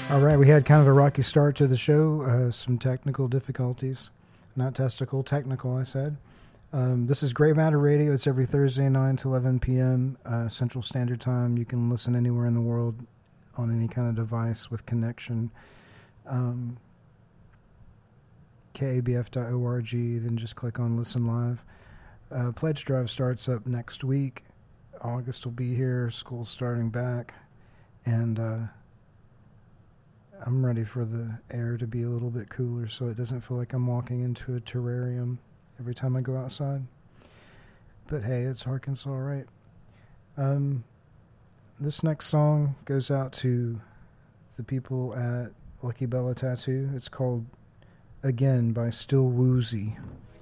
All right, we had kind of a rocky start to the show, some technical difficulties. Not testicle, technical, I said. This is Grey Matter Radio. It's every Thursday, 9 to 11 p.m. Central Standard Time. You can listen anywhere in the world on any kind of device with connection. KABF.org, then just click on Listen Live. Pledge Drive starts up next week. August will be here. School's starting back. And I'm ready for the air to be a little bit cooler so it doesn't feel like I'm walking into a terrarium every time I go outside. But hey, it's Arkansas, right? This next song goes out to the people at Lucky Bella Tattoo. It's called Again by Still Woozy.